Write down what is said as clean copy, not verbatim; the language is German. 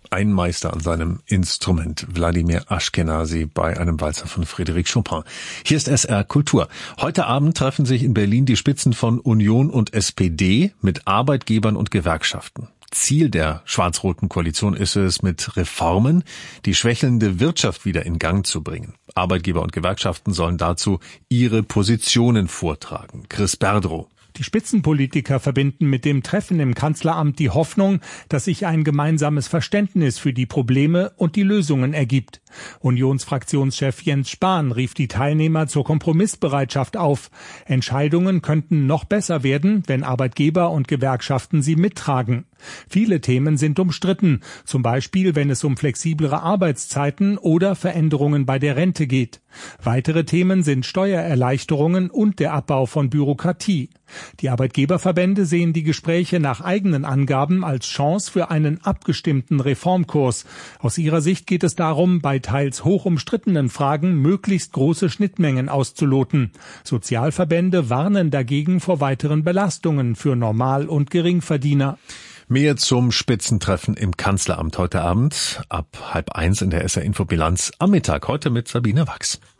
Ein Meister an seinem Instrument, Wladimir Aschkenasy bei einem Walzer von Frédéric Chopin. Hier ist SR Kultur. Heute Abend treffen sich in Berlin die Spitzen von Union und SPD mit Arbeitgebern und Gewerkschaften. Ziel der schwarz-roten Koalition ist es, mit Reformen die schwächelnde Wirtschaft wieder in Gang zu bringen. Arbeitgeber und Gewerkschaften sollen dazu ihre Positionen vortragen. Chris Berdrow. Die Spitzenpolitiker verbinden mit dem Treffen im Kanzleramt die Hoffnung, dass sich ein gemeinsames Verständnis für die Probleme und die Lösungen ergibt. Unionsfraktionschef Jens Spahn rief die Teilnehmer zur Kompromissbereitschaft auf. Entscheidungen könnten noch besser werden, wenn Arbeitgeber und Gewerkschaften sie mittragen. Viele Themen sind umstritten, zum Beispiel wenn es um flexiblere Arbeitszeiten oder Veränderungen bei der Rente geht. Weitere Themen sind Steuererleichterungen und der Abbau von Bürokratie. Die Arbeitgeberverbände sehen die Gespräche nach eigenen Angaben als Chance für einen abgestimmten Reformkurs. Aus ihrer Sicht geht es darum, bei teils hoch umstrittenen Fragen möglichst große Schnittmengen auszuloten. Sozialverbände warnen dagegen vor weiteren Belastungen für Normal- und Geringverdiener. Mehr zum Spitzentreffen im Kanzleramt heute Abend ab 12:30 in der SR Info Bilanz am Mittag. Heute mit Sabine Wachs.